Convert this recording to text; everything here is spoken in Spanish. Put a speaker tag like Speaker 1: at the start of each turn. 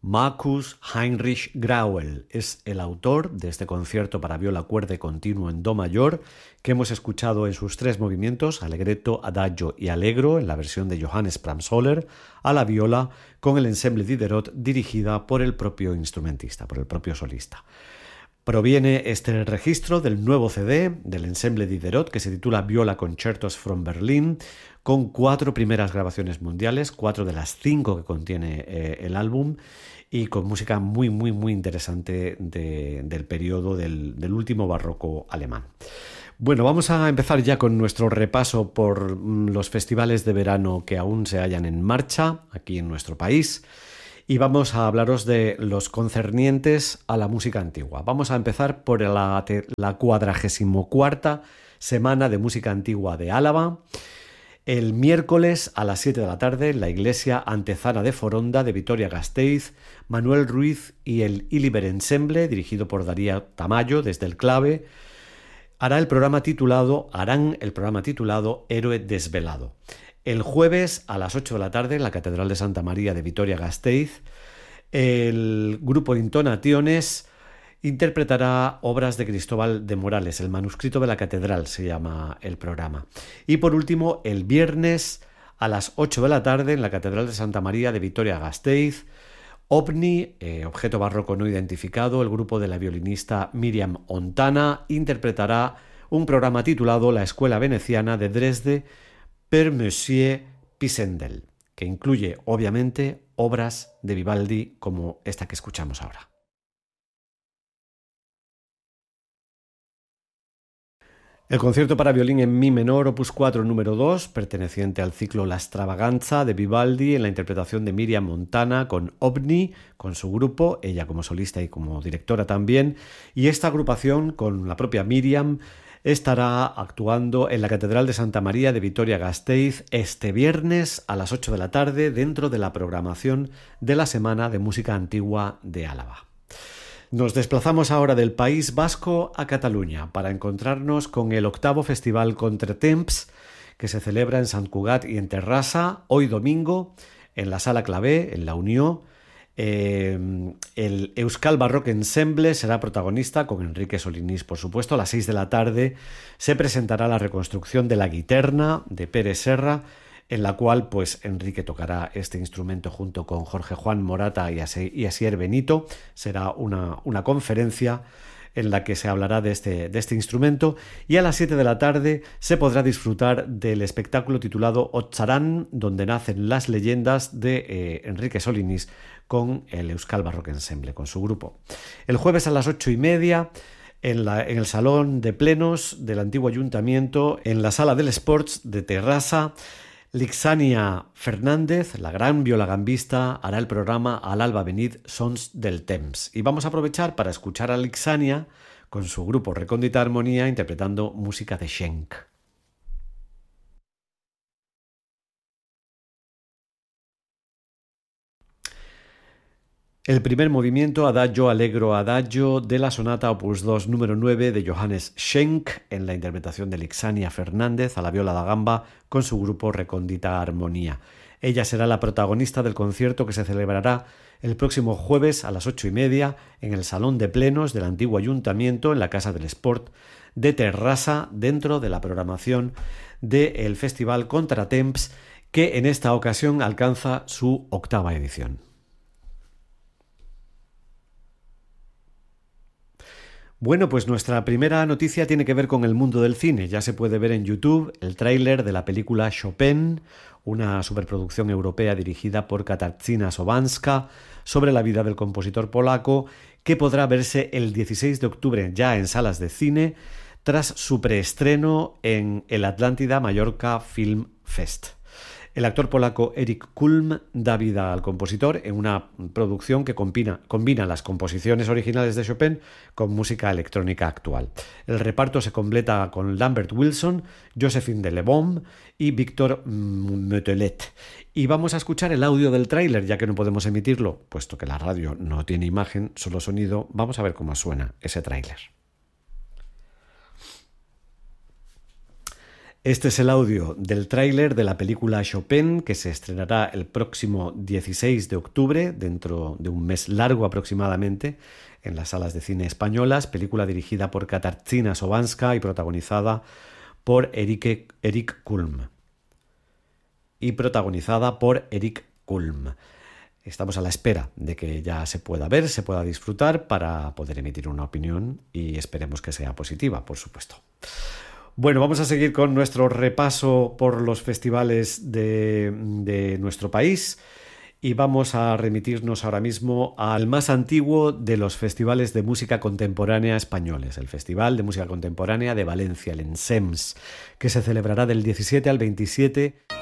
Speaker 1: Marcus Heinrich Grauel es el autor de este concierto para viola, cuerda y continuo en do mayor que hemos escuchado en sus 3 movimientos, allegretto, adagio y allegro, en la versión de Johannes Pramsoller, a la viola con el ensemble Diderot dirigida por el propio instrumentista, por el propio solista. Proviene este registro del nuevo CD del ensemble Diderot que se titula Viola Concertos from Berlin, con 4 primeras grabaciones mundiales, 4 de las 5 que contiene el álbum, y con música muy interesante del periodo del último barroco alemán. Bueno, vamos a empezar ya con nuestro repaso por los festivales de verano que aún se hallan en marcha aquí en nuestro país. Y vamos a hablaros de los concernientes a la música antigua. Vamos a empezar por la 44ª Semana de Música Antigua de Álava. El miércoles a las 7 de la tarde, en la iglesia Antezana de Foronda de Vitoria-Gasteiz, Manuel Ruiz y el Iliber Ensemble, dirigido por Darío Tamayo desde el clave, harán el programa titulado Héroe Desvelado. El jueves a las 8 de la tarde en la Catedral de Santa María de Vitoria-Gasteiz, el grupo Intonaciones interpretará obras de Cristóbal de Morales. El manuscrito de la catedral se llama el programa. Y por último, el viernes a las 8 de la tarde en la Catedral de Santa María de Vitoria-Gasteiz, OVNI, objeto barroco no identificado, el grupo de la violinista Miriam Ontana interpretará un programa titulado La Escuela Veneciana de Dresde per Monsieur Pisendel, que incluye obviamente obras de Vivaldi como esta que escuchamos ahora. El concierto para violín en mi menor, opus 4, número 2, perteneciente al ciclo La Extravaganza de Vivaldi, en la interpretación de Miriam Montana con OVNI, con su grupo, ella como solista y como directora también, y esta agrupación con la propia Miriam estará actuando en la Catedral de Santa María de Vitoria-Gasteiz este viernes a las 8 de la tarde dentro de la programación de la Semana de Música Antigua de Álava. Nos desplazamos ahora del País Vasco a Cataluña para encontrarnos con el 8º Festival Contretemps que se celebra en Sant Cugat y en Terrassa hoy domingo en la Sala Clavé, en la Unió. El Euskal Barroque Ensemble será protagonista con Enrique Solinís, por supuesto. A las 6 de la tarde se presentará la reconstrucción de la Guiterna de Pere Serra, en la cual pues Enrique tocará este instrumento junto con Jorge Juan Morata y Asier Benito. Será una conferencia en la que se hablará de este instrumento, y a las 7 de la tarde se podrá disfrutar del espectáculo titulado Otzarán, donde nacen las leyendas de Enrique Solinís con el Euskal Barroque Ensemble, con su grupo. El jueves a las 8:30 en el Salón de Plenos del antiguo Ayuntamiento, en la Sala del Sports de Terrassa, Lixania Fernández, la gran violagambista, hará el programa Al alba venid Sons del Temps. Y vamos a aprovechar para escuchar a Lixania con su grupo Recóndita Armonía interpretando música de Schenk. El primer movimiento, Adagio Allegro Adagio, de la sonata opus 2 número 9 de Johannes Schenk, en la interpretación de Lixania Fernández a la viola da gamba con su grupo Recóndita Armonía. Ella será la protagonista del concierto que se celebrará el próximo jueves a las 8:30 en el Salón de Plenos del antiguo Ayuntamiento, en la Casa del Sport de Terrassa, dentro de la programación del Festival Contretemps, que en esta ocasión alcanza su 8ª edición. Bueno, pues nuestra primera noticia tiene que ver con el mundo del cine. Ya se puede ver en YouTube el tráiler de la película Chopin, una superproducción europea dirigida por Katarzyna Sobanska sobre la vida del compositor polaco, que podrá verse el 16 de octubre ya en salas de cine tras su preestreno en el Atlántida Mallorca Film Fest. El actor polaco Erik Kulm da vida al compositor en una producción que combina las composiciones originales de Chopin con música electrónica actual. El reparto se completa con Lambert Wilson, Josephine de Lebon y Victor Metelet. Y vamos a escuchar el audio del tráiler, ya que no podemos emitirlo, puesto que la radio no tiene imagen, solo sonido. Vamos a ver cómo suena ese tráiler. Este es el audio del tráiler de la película Chopin, que se estrenará el próximo 16 de octubre, dentro de un mes largo aproximadamente, en las salas de cine españolas, película dirigida por Katarzyna Sobanska y protagonizada por Eric Kulm. Estamos a la espera de que ya se pueda ver, se pueda disfrutar para poder emitir una opinión y esperemos que sea positiva, por supuesto. Bueno, vamos a seguir con nuestro repaso por los festivales de nuestro país y vamos a remitirnos ahora mismo al más antiguo de los festivales de música contemporánea españoles, el Festival de Música Contemporánea de Valencia, el ENSEMS, que se celebrará del 17 al 27